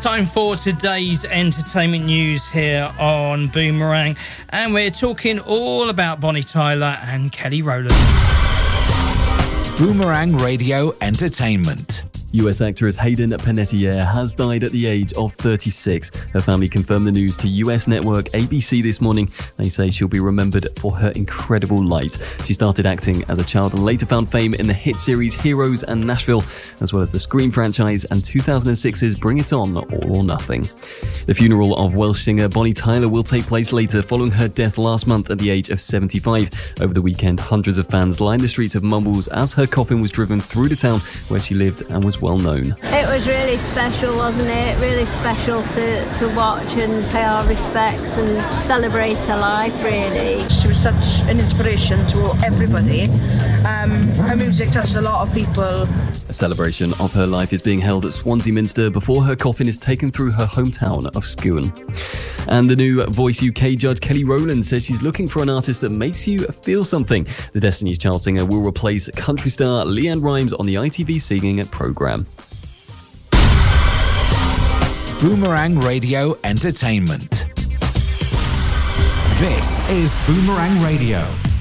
Time for today's entertainment news here on Boomerang, and we're talking all about Bonnie Tyler and Kelly Rowland. Boomerang Radio Entertainment. US actress Hayden Panettiere has died at the age of 36. Her family confirmed the news to US network ABC this morning. They say she'll be remembered for her incredible light. She started acting as a child and later found fame in the hit series Heroes and Nashville, as well as the Scream franchise and 2006's Bring It On, All or Nothing. The funeral of Welsh singer Bonnie Tyler will take place later, following her death last month at the age of 75. Over the weekend, hundreds of fans lined the streets of Mumbles as her coffin was driven through the town where she lived and was well known. It was really special, wasn't it? Really special to watch and pay our respects and celebrate her life, really. She was such an inspiration to everybody. Her music touched a lot of people. A celebration of her life is being held at Swansea Minster before her coffin is taken through her hometown of Skewen. And the new Voice UK judge Kelly Rowland says she's looking for an artist that makes you feel something. The Destiny's Child singer will replace country star LeAnn Rimes on the ITV singing programme. Boomerang Radio Entertainment. This is Boomerang Radio.